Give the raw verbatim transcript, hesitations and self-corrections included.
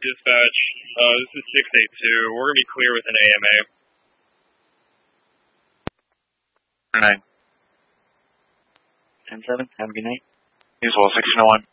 Dispatch, uh, this is six eight two. We're going to be clear with an A M A. Nine. ten seven, have a good night. As well, sixteen oh one.